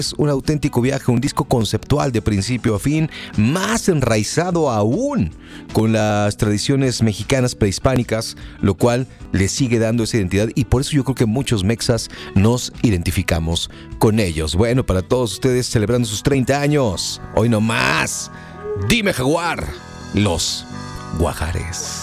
Es un auténtico viaje, un disco conceptual de principio a fin, más enraizado aún con las tradiciones mexicanas prehispánicas, lo cual le sigue dando esa identidad y por eso yo creo que muchos mexas nos identificamos con ellos. Bueno, para todos ustedes celebrando sus 30 años, hoy no más, Dime Jaguar, los Guajares.